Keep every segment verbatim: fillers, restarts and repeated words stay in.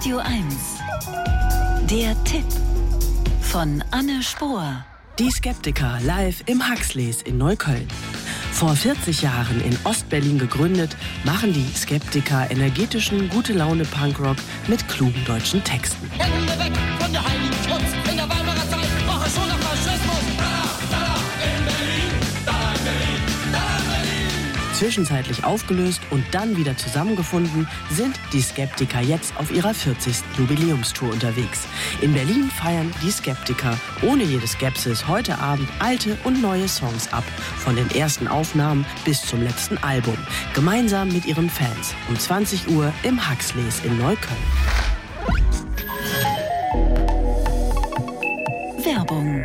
Radio eins. Der Tipp von Anne Spohr. Die Skeptiker live im Huxleys in Neukölln. Vor vierzig Jahren in Ostberlin gegründet, machen die Skeptiker energetischen Gute-Laune-Punkrock mit klugen deutschen Texten. Hände weg von der heiligen Schutz. In der Weimarer Zeit war es schon nach Faschismus. Da, da, in Berlin, da in Berlin, da in Berlin. Zwischenzeitlich aufgelöst und dann wieder zusammengefunden, sind die Skeptiker jetzt auf ihrer vierzigsten Jubiläumstour unterwegs. In Berlin feiern die Skeptiker ohne jede Skepsis heute Abend alte und neue Songs ab. Von den ersten Aufnahmen bis zum letzten Album. Gemeinsam mit ihren Fans. Um zwanzig Uhr im Huxleys in Neukölln. Werbung.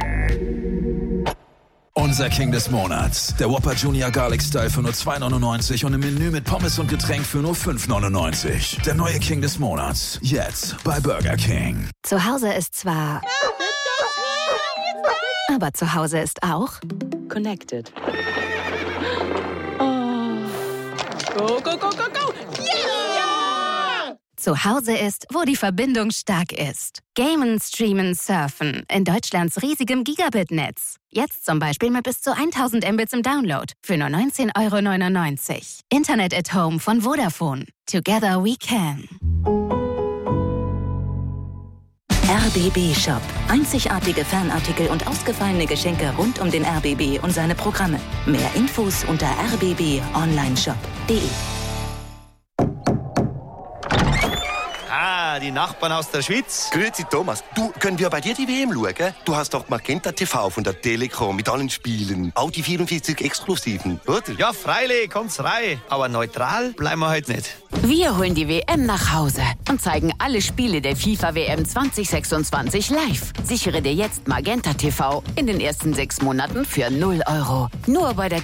Unser King des Monats. Der Whopper Junior Garlic Style für nur zwei neunundneunzig und im Menü mit Pommes und Getränk für nur fünf neunundneunzig. Der neue King des Monats. Jetzt bei Burger King. Zu Hause ist zwar... Aber zu Hause ist auch... Connected. Go, go, go, go, go. Yeah! Zu Hause ist, wo die Verbindung stark ist. Gamen, streamen, surfen. In Deutschlands riesigem Gigabit-Netz. Jetzt zum Beispiel mit bis zu tausend Mbits im Download. Für nur neunzehn Euro neunundneunzig. Internet at Home von Vodafone. Together we can. R B B Shop. Einzigartige Fanartikel und ausgefallene Geschenke rund um den R B B und seine Programme. Mehr Infos unter r b b online shop punkt de. Ah, die Nachbarn aus der Schweiz. Grüezi Thomas, du, können wir bei dir die W M schauen? Du hast doch Magenta T V von der Telekom mit allen Spielen. Auch die vierundvierzig Exklusiven, oder? Ja, freilich, kommt's rein. Aber neutral bleiben wir heute nicht. Wir holen die W M nach Hause und zeigen alle Spiele der FIFA W M zwanzig sechsundzwanzig live. Sichere dir jetzt Magenta T V in den ersten sechs Monaten für null Euro. Nur bei der